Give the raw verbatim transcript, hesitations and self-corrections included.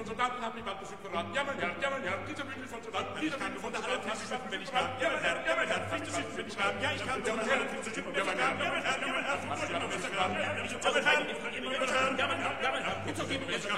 Soldaten haben mich bald bestimmt verraten. Ja, mein Herr, ja, mein Herr, dieser Bündel von Soldaten, dieser Bündel von Soldaten, Fische schiffen, wenn ich kann. Ja, mein Herr, ja, mein Herr, Fische schiffen, wenn ich kann. Ja, ich kann. Ja, mein Herr, Fische schiffen, wenn ich kann. Ja, mein Herr, ja, mein Herr, Fische schiffen, wenn ich kann. Ja, mein Herr, ja, mein Herr, ja, mein Herr, ja, mein Herr, ja, mein Herr,